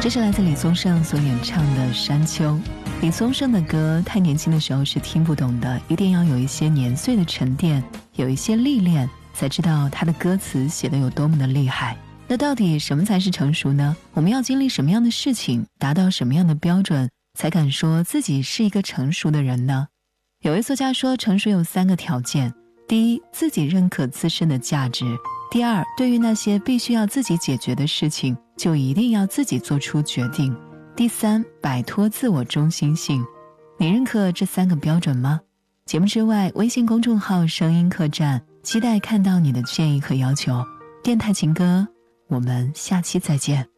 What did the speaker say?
这是来自李宗盛所演唱的《山丘》。李宗盛的歌太年轻的时候是听不懂的，一定要有一些年岁的沉淀，有一些历练，才知道他的歌词写得有多么的厉害。那到底什么才是成熟呢？我们要经历什么样的事情，达到什么样的标准，才敢说自己是一个成熟的人呢？有位作家说，成熟有3个条件：第一，自己认可自身的价值；第二，对于那些必须要自己解决的事情，就一定要自己做出决定；第三，摆脱自我中心性。你认可这3个标准吗？节目之外，微信公众号声音客栈，期待看到你的建议和要求。电台情歌，我们下期再见。